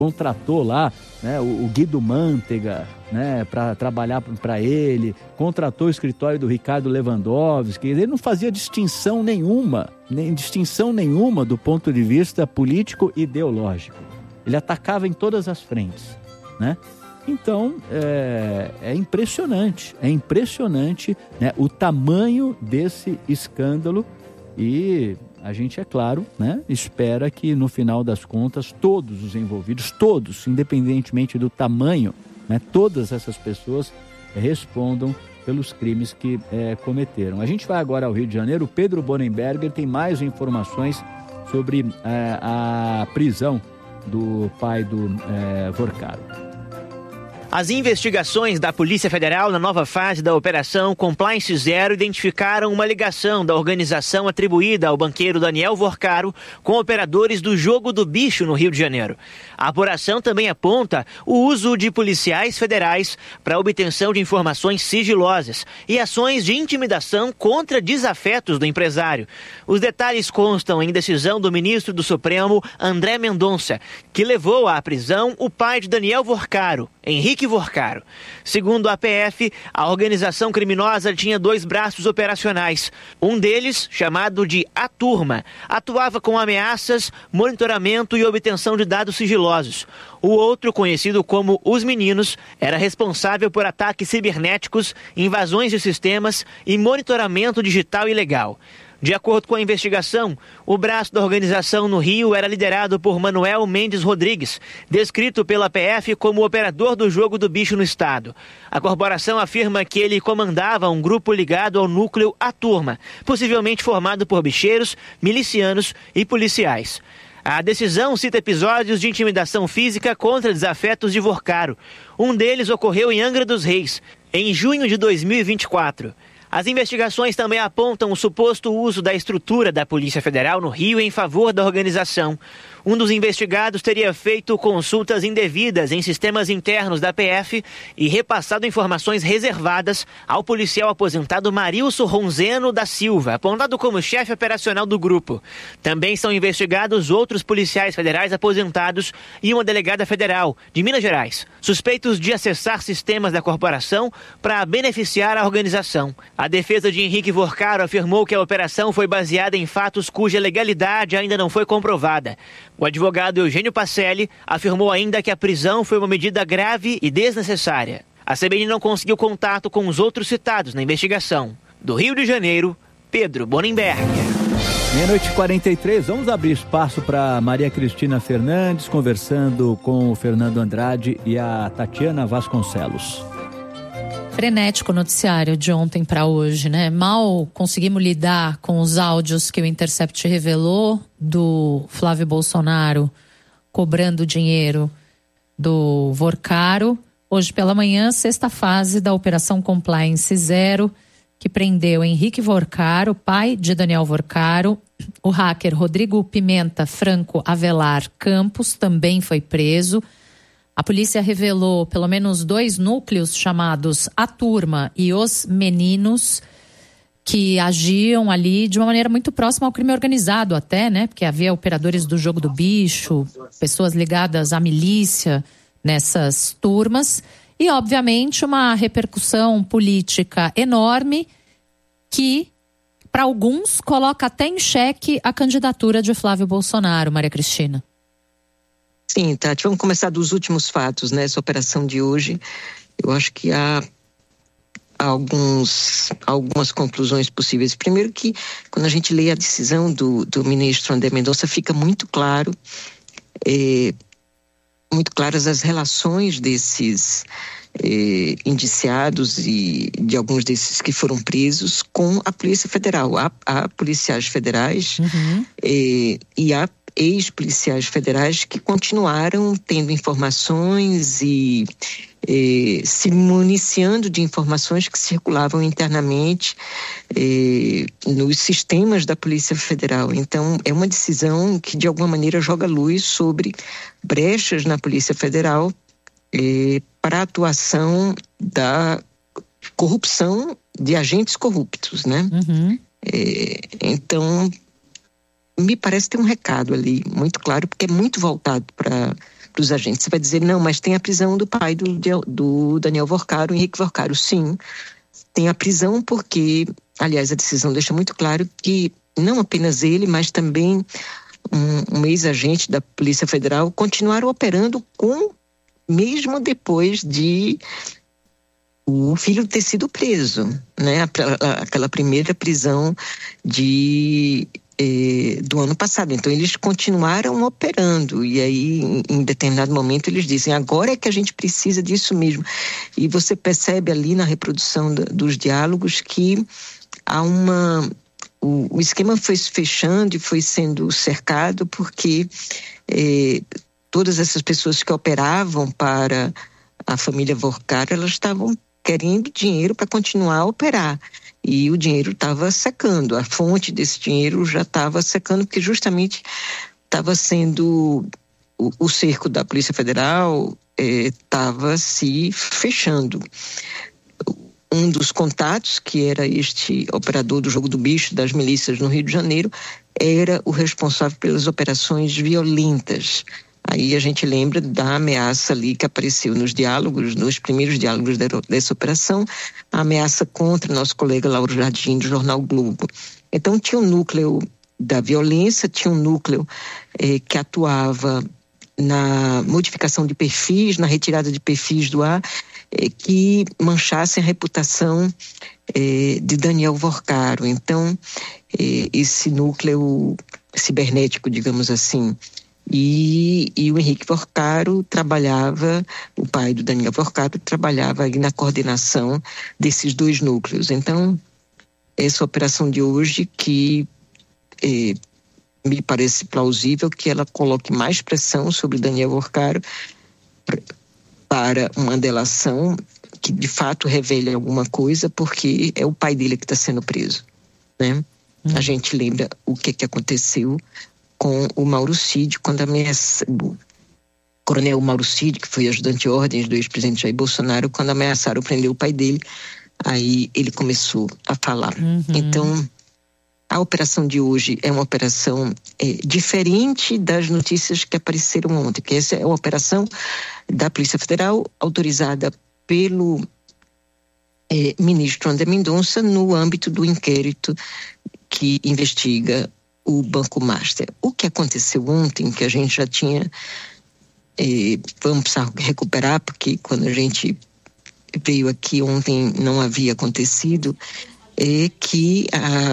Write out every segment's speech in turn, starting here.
contratou lá, né, o Guido Mantega, né, para trabalhar para ele, contratou o escritório do Ricardo Lewandowski. Ele não fazia distinção nenhuma do ponto de vista político e ideológico. Ele atacava em todas as frentes, né? Então, é impressionante, né, o tamanho desse escândalo, e a gente, é claro, né, espera que no final das contas todos os envolvidos, todos, independentemente do tamanho, né, todas essas pessoas respondam pelos crimes que cometeram. A gente vai agora ao Rio de Janeiro. O Pedro Bonenberger tem mais informações sobre a prisão do pai do Vorcaro. As investigações da Polícia Federal na nova fase da Operação Compliance Zero identificaram uma ligação da organização atribuída ao banqueiro Daniel Vorcaro com operadores do Jogo do Bicho no Rio de Janeiro. A apuração também aponta o uso de policiais federais para obtenção de informações sigilosas e ações de intimidação contra desafetos do empresário. Os detalhes constam em decisão do ministro do Supremo, André Mendonça, que levou à prisão o pai de Daniel Vorcaro, Henrique Vorcaro. Segundo a PF, a organização criminosa tinha 2 braços operacionais. Um deles, chamado de A Turma, atuava com ameaças, monitoramento e obtenção de dados sigilosos. O outro, conhecido como Os Meninos, era responsável por ataques cibernéticos, invasões de sistemas e monitoramento digital ilegal. De acordo com a investigação, o braço da organização no Rio era liderado por Manuel Mendes Rodrigues, descrito pela PF como operador do Jogo do Bicho no estado. A corporação afirma que ele comandava um grupo ligado ao núcleo A Turma, possivelmente formado por bicheiros, milicianos e policiais. A decisão cita episódios de intimidação física contra desafetos de Vorcaro. Um deles ocorreu em Angra dos Reis, em junho de 2024. As investigações também apontam o suposto uso da estrutura da Polícia Federal no Rio em favor da organização. Um dos investigados teria feito consultas indevidas em sistemas internos da PF e repassado informações reservadas ao policial aposentado Marilson Ronzeno da Silva, apontado como chefe operacional do grupo. Também são investigados outros policiais federais aposentados e uma delegada federal de Minas Gerais, suspeitos de acessar sistemas da corporação para beneficiar a organização. A defesa de Henrique Vorcaro afirmou que a operação foi baseada em fatos cuja legalidade ainda não foi comprovada. O advogado Eugênio Pacelli afirmou ainda que a prisão foi uma medida grave e desnecessária. A CBN não conseguiu contato com os outros citados na investigação. Do Rio de Janeiro, Pedro Bonenberger. 12h43, vamos abrir espaço para Maria Cristina Fernandes, conversando com o Fernando Andrade e a Tatiana Vasconcelos. Frenético noticiário de ontem para hoje, né? Mal conseguimos lidar com os áudios que o Intercept revelou do Flávio Bolsonaro cobrando dinheiro do Vorcaro. Hoje pela manhã, 6ª fase da Operação Compliance Zero, que prendeu Henrique Vorcaro, pai de Daniel Vorcaro. O hacker Rodrigo Pimenta Franco Avelar Campos também foi preso. A polícia revelou pelo menos 2 núcleos chamados A Turma e Os Meninos, que agiam ali de uma maneira muito próxima ao crime organizado até, né? Porque havia operadores do Jogo do Bicho, pessoas ligadas à milícia nessas turmas. E, obviamente, uma repercussão política enorme que, para alguns, coloca até em xeque a candidatura de Flávio Bolsonaro, Maria Cristina. Sim, Tati, vamos começar dos últimos fatos, né? Essa operação de hoje, eu acho que há algumas conclusões possíveis. Primeiro que, quando a gente lê a decisão do ministro André Mendonça, fica muito claro, muito claras as relações desses indiciados e de alguns desses que foram presos com a Polícia Federal. Há policiais federais e há ex-policiais federais que continuaram tendo informações e se municiando de informações que circulavam internamente nos sistemas da Polícia Federal. Então, é uma decisão que, de alguma maneira, joga luz sobre brechas na Polícia Federal para a atuação da corrupção de agentes corruptos, né? Então, me parece ter um recado ali muito claro, porque é muito voltado para os agentes. Você vai dizer, não, mas tem a prisão do pai do Daniel Vorcaro, Henrique Vorcaro. Sim, tem a prisão porque, aliás, a decisão deixa muito claro que não apenas ele, mas também um ex-agente da Polícia Federal continuaram operando mesmo depois de o filho ter sido preso, né? Aquela primeira prisão do ano passado. Então, eles continuaram operando e aí, em determinado momento, eles dizem, agora é que a gente precisa disso mesmo. E você percebe ali na reprodução dos diálogos que há o esquema foi se fechando e foi sendo cercado porque todas essas pessoas que operavam para a família Vorcaro, elas estavam querendo dinheiro para continuar a operar. E o dinheiro estava secando, a fonte desse dinheiro já estava secando, porque justamente estava sendo o cerco da Polícia Federal estava se fechando. Um dos contatos, que era este operador do jogo do bicho das milícias no Rio de Janeiro, era o responsável pelas operações violentas. Aí a gente lembra da ameaça ali que apareceu nos diálogos, nos primeiros diálogos dessa operação, a ameaça contra nosso colega Lauro Jardim, do jornal Globo. Então tinha um núcleo da violência, tinha um núcleo que atuava na modificação de perfis, na retirada de perfis do ar, que manchassem a reputação de Daniel Vorcaro. Então, esse núcleo cibernético, digamos assim, e o Henrique Vorcaro trabalhava, o pai do Daniel Vorcaro trabalhava aí na coordenação desses dois núcleos. Então, essa operação de hoje que me parece plausível que ela coloque mais pressão sobre Daniel Vorcaro para uma delação que de fato revele alguma coisa, porque é o pai dele que está sendo preso, né? A gente lembra o que aconteceu com o Mauro Cid, quando o coronel Mauro Cid, que foi ajudante de ordens do ex-presidente Jair Bolsonaro, quando ameaçaram prender o pai dele, aí ele começou a falar. Então, a operação de hoje é uma operação diferente das notícias que apareceram ontem, que essa é uma operação da Polícia Federal, autorizada pelo ministro André Mendonça no âmbito do inquérito que investiga o Banco Master. O que aconteceu ontem, que a gente já tinha, vamos precisar recuperar, porque quando a gente veio aqui ontem não havia acontecido, é que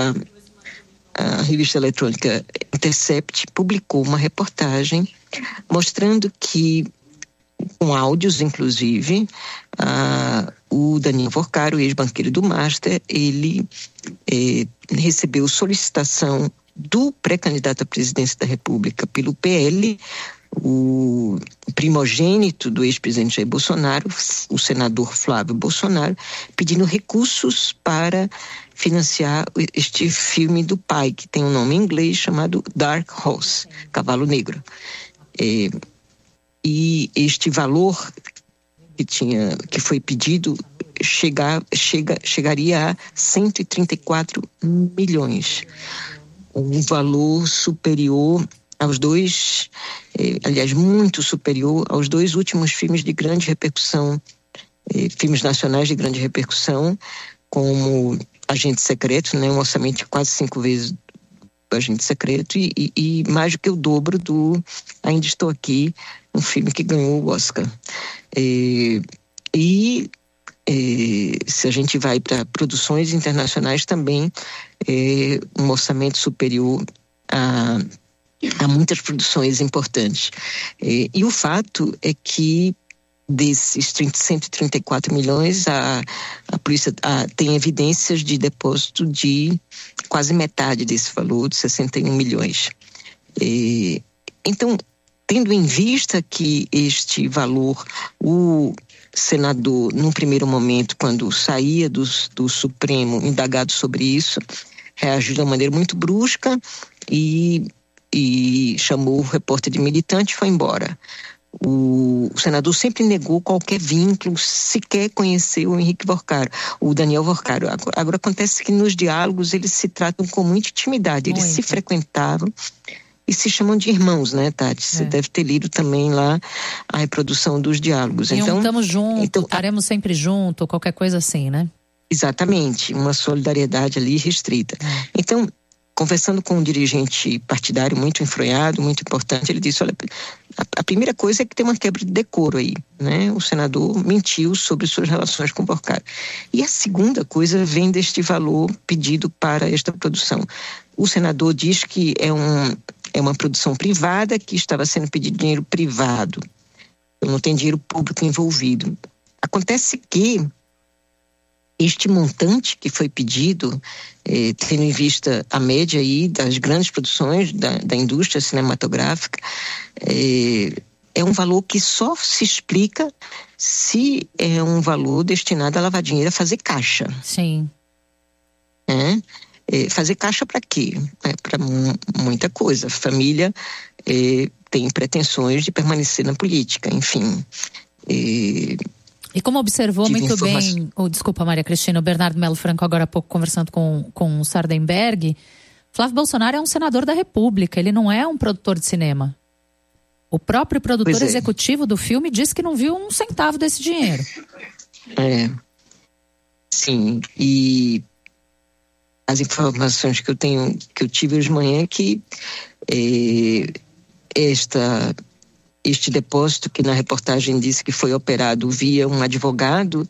a revista eletrônica Intercept publicou uma reportagem mostrando que, com áudios inclusive, o Daniel Vorcaro, ex-banqueiro do Master, ele recebeu solicitação do pré-candidato à presidência da República pelo PL, o primogênito do ex-presidente Jair Bolsonaro, o senador Flávio Bolsonaro, pedindo recursos para financiar este filme do pai, que tem um nome em inglês chamado Dark Horse, Cavalo Negro. E este valor que foi pedido chegaria a 134 milhões. Um valor superior aos dois, aliás, muito superior aos dois últimos filmes de grande repercussão, filmes nacionais de grande repercussão, como Agente Secreto, né, um orçamento de quase 5 vezes do Agente Secreto e mais do que o dobro do Ainda Estou Aqui, um filme que ganhou o Oscar. Se a gente vai para produções internacionais também, um orçamento superior a muitas produções importantes. E o fato é que desses 134 milhões, a polícia tem evidências de depósito de quase metade desse valor, de 61 milhões. Então, tendo em vista que este valor, o senador, num primeiro momento, quando saía do Supremo, indagado sobre isso, reagiu de uma maneira muito brusca e chamou o repórter de militante e foi embora. O senador sempre negou qualquer vínculo, sequer conheceu o Henrique Vorcaro, o Daniel Vorcaro. Agora acontece que nos diálogos eles se tratam com muita intimidade, eles se frequentavam e se chamam de irmãos, né, Tati? Você deve ter lido também lá a reprodução dos diálogos. Então, estamos juntos, estaremos sempre juntos, qualquer coisa assim, né? Exatamente, uma solidariedade ali restrita. Então, conversando com um dirigente partidário muito enfronhado, muito importante, ele disse, olha, a primeira coisa é que tem uma quebra de decoro aí, né? O senador mentiu sobre suas relações com o Porcaro. E a segunda coisa vem deste valor pedido para esta produção. O senador diz que é uma produção privada, que estava sendo pedido dinheiro privado. Não tem dinheiro público envolvido. Acontece que este montante que foi pedido, tendo em vista a média aí das grandes produções da indústria cinematográfica, é um valor que só se explica se é um valor destinado a lavar dinheiro, a fazer caixa. Sim. Fazer caixa para quê? Para muita coisa. A família tem pretensões de permanecer na política, enfim. E como observou muito bem, desculpa, Maria Cristina, o Bernardo Melo Franco agora há pouco conversando com o Sardenberg, Flávio Bolsonaro é um senador da República, ele não é um produtor de cinema. O próprio produtor executivo do filme disse que não viu um centavo desse dinheiro. Sim, e as informações que eu tive hoje de manhã é que este depósito, que na reportagem disse que foi operado via um advogado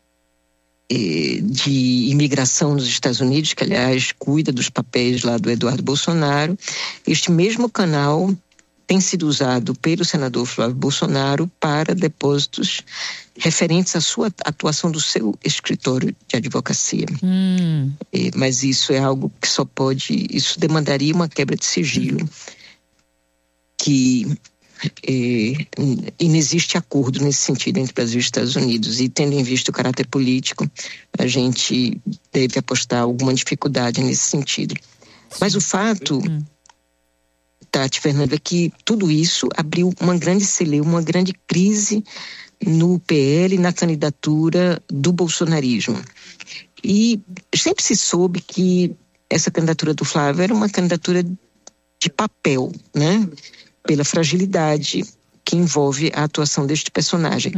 de imigração nos Estados Unidos, que aliás cuida dos papéis lá do Eduardo Bolsonaro, este mesmo canal tem sido usado pelo senador Flávio Bolsonaro para depósitos referentes à sua atuação do seu escritório de advocacia. Mas isso é algo que isso demandaria uma quebra de sigilo, que e não existe acordo nesse sentido entre Brasil e Estados Unidos, e tendo em vista o caráter político, a gente deve apostar alguma dificuldade nesse sentido. Mas o fato, Tati, Fernando, é que tudo isso abriu uma grande celeuma, uma grande crise no PL, na candidatura do bolsonarismo. E sempre se soube que essa candidatura do Flávio era uma candidatura de papel, né? Pela fragilidade que envolve a atuação deste personagem.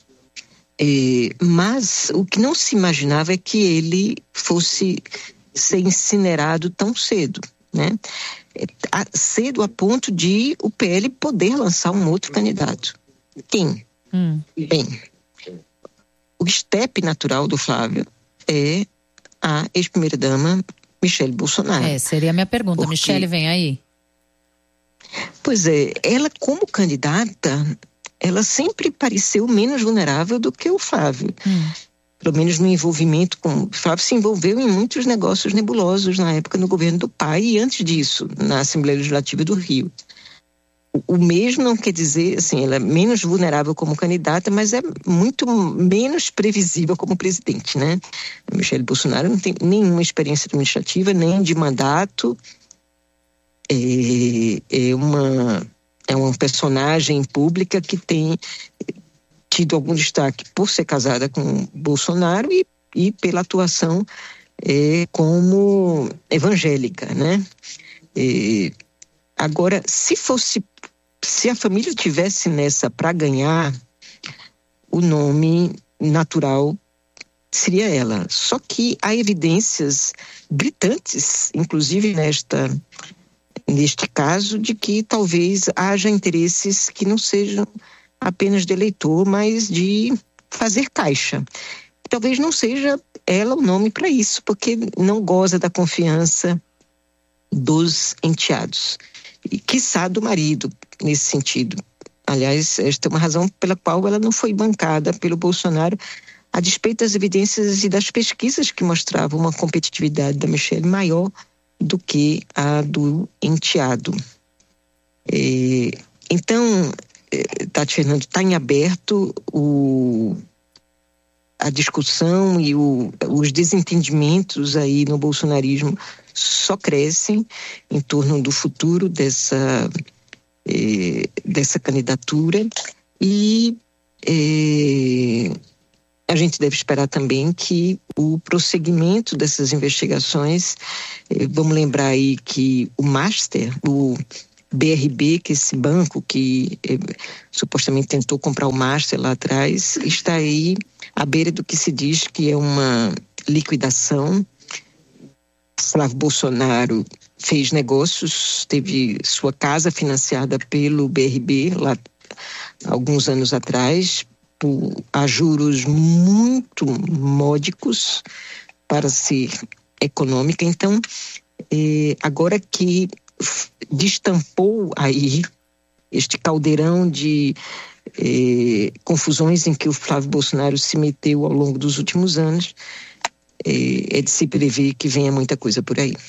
Mas o que não se imaginava é que ele fosse ser incinerado tão cedo, né? Cedo a ponto de o PL poder lançar um outro candidato. Quem? Bem, o estepe natural do Flávio é a ex-primeira-dama Michele Bolsonaro. Seria a minha pergunta. Michele, vem aí. Pois é, ela como candidata, ela sempre pareceu menos vulnerável do que o Flávio. Pelo menos no envolvimento com... O Flávio se envolveu em muitos negócios nebulosos na época no governo do pai e antes disso, na Assembleia Legislativa do Rio. O mesmo não quer dizer, assim, ela é menos vulnerável como candidata, mas é muito menos previsível como presidente, né? A Michele Bolsonaro não tem nenhuma experiência administrativa, nem de mandato. É uma personagem pública que tem tido algum destaque por ser casada com Bolsonaro e pela atuação como evangélica, né? Agora, se a família tivesse nessa para ganhar, o nome natural seria ela. Só que há evidências gritantes, inclusive neste caso, de que talvez haja interesses que não sejam apenas de eleitor, mas de fazer caixa. Talvez não seja ela o nome para isso, porque não goza da confiança dos enteados. E quiçá do marido, nesse sentido. Aliás, esta é uma razão pela qual ela não foi bancada pelo Bolsonaro, a despeito das evidências e das pesquisas que mostravam uma competitividade da Michele maior do que a do enteado. Então, Tati, Fernando, está em aberto a discussão e os desentendimentos aí no bolsonarismo só crescem em torno do futuro dessa candidatura e a gente deve esperar também que o prosseguimento dessas investigações, vamos lembrar aí que o Master, o BRB, que esse banco que supostamente tentou comprar o Master lá atrás, está aí à beira do que se diz que é uma liquidação. Flávio Bolsonaro fez negócios, teve sua casa financiada pelo BRB lá alguns anos atrás, a juros muito módicos para ser econômica. Então, agora que destampou aí este caldeirão de confusões em que o Flávio Bolsonaro se meteu ao longo dos últimos anos, é de se prever que venha muita coisa por aí.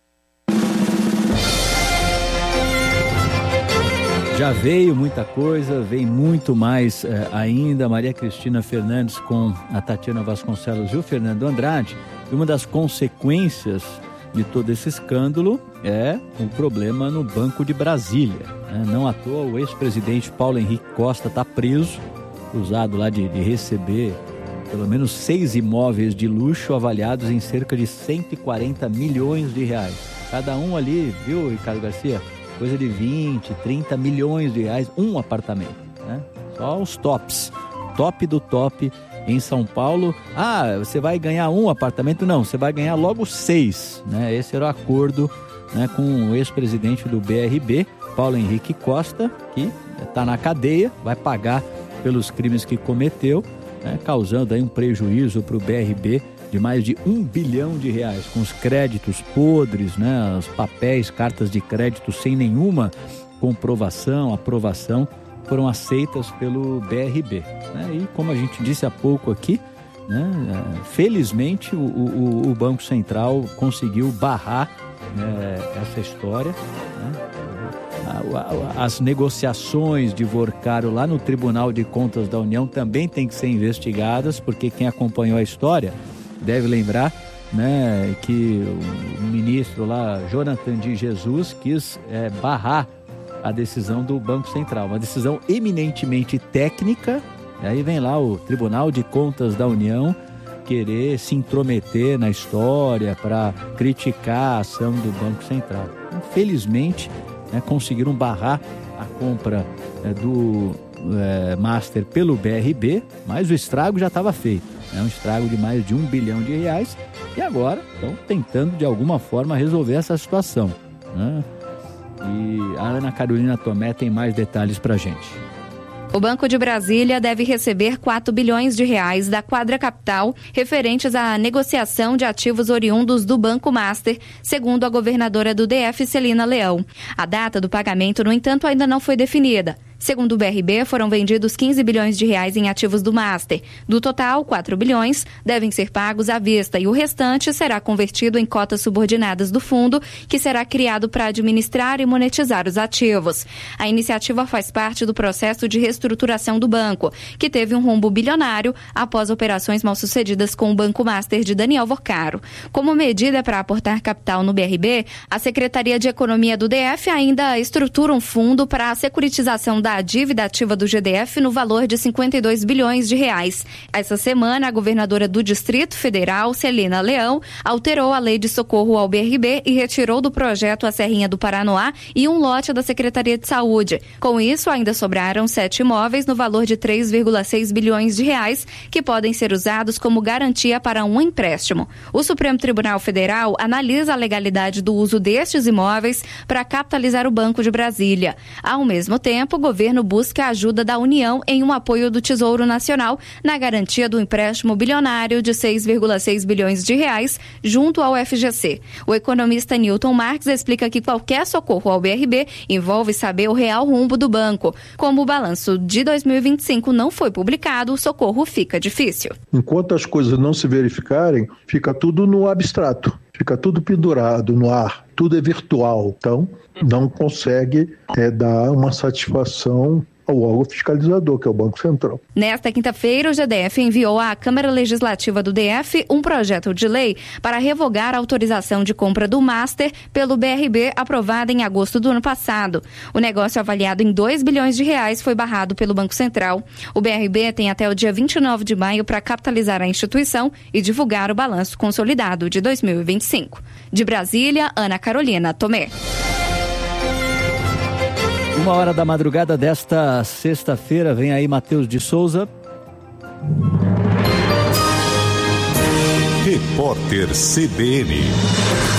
Já veio muita coisa, vem muito mais ainda. Maria Cristina Fernandes com a Tatiana Vasconcelos e o Fernando Andrade. E uma das consequências de todo esse escândalo é um problema no Banco de Brasília. Não à toa o ex-presidente Paulo Henrique Costa está preso, acusado lá de receber pelo menos 6 imóveis de luxo avaliados em cerca de 140 milhões de reais. Cada um ali, viu, Ricardo Garcia? Coisa de 20, 30 milhões de reais, um apartamento, né? Só os tops, top do top em São Paulo. Você vai ganhar um apartamento? Não, você vai ganhar logo 6, né? Esse era o acordo, né, com o ex-presidente do BRB, Paulo Henrique Costa, que está na cadeia, vai pagar pelos crimes que cometeu, né, causando aí um prejuízo para o BRB de mais de 1 bilhão de reais, com os créditos podres, né, os papéis, cartas de crédito sem nenhuma comprovação, aprovação, foram aceitas pelo BRB. Né? E como a gente disse há pouco aqui, né, felizmente o Banco Central conseguiu barrar essa história. Né? As negociações de Vorcaro lá no Tribunal de Contas da União também têm que ser investigadas, porque quem acompanhou a história deve lembrar, né, que o ministro lá, Jonathan de Jesus, quis barrar a decisão do Banco Central, uma decisão eminentemente técnica. Aí vem lá o Tribunal de Contas da União querer se intrometer na história para criticar a ação do Banco Central. Infelizmente, conseguiram barrar a compra do Master pelo BRB, mas o estrago já estava feito. Um estrago de mais de 1 bilhão de reais, e agora estão tentando de alguma forma resolver essa situação, né? E a Ana Carolina Tomé tem mais detalhes para a gente. O Banco de Brasília deve receber 4 bilhões de reais da Quadra Capital referentes à negociação de ativos oriundos do Banco Master, segundo a governadora do DF, Celina Leão. A data do pagamento, no entanto, ainda não foi definida. Segundo o BRB, foram vendidos 15 bilhões de reais em ativos do Master. Do total, 4 bilhões devem ser pagos à vista e o restante será convertido em cotas subordinadas do fundo, que será criado para administrar e monetizar os ativos. A iniciativa faz parte do processo de reestruturação do banco, que teve um rombo bilionário após operações mal-sucedidas com o Banco Master de Daniel Vorcaro. Como medida para aportar capital no BRB, a Secretaria de Economia do DF ainda estrutura um fundo para a securitização da dívida ativa do GDF no valor de 52 bilhões de reais. Essa semana, a governadora do Distrito Federal, Celina Leão, alterou a lei de socorro ao BRB e retirou do projeto a Serrinha do Paranoá e um lote da Secretaria de Saúde. Com isso, ainda sobraram 7 imóveis no valor de 3,6 bilhões de reais, que podem ser usados como garantia para um empréstimo. O Supremo Tribunal Federal analisa a legalidade do uso destes imóveis para capitalizar o Banco de Brasília. Ao mesmo tempo, o governo busca a ajuda da União em um apoio do Tesouro Nacional na garantia do empréstimo bilionário de 6,6 bilhões de reais junto ao FGC. O economista Newton Marques explica que qualquer socorro ao BRB envolve saber o real rumbo do banco. Como o balanço de 2025 não foi publicado, o socorro fica difícil. Enquanto as coisas não se verificarem, fica tudo no abstrato, fica tudo pendurado no ar, tudo é virtual. Então, não consegue dar uma satisfação ao órgão fiscalizador, que é o Banco Central. Nesta quinta-feira, o GDF enviou à Câmara Legislativa do DF um projeto de lei para revogar a autorização de compra do Master pelo BRB, aprovada em agosto do ano passado. O negócio, avaliado em 2 bilhões de reais, foi barrado pelo Banco Central. O BRB tem até o dia 29 de maio para capitalizar a instituição e divulgar o balanço consolidado de 2025. De Brasília, Ana Carolina Tomé. 1h da madrugada desta sexta-feira, vem aí Matheus de Souza. Repórter CBN.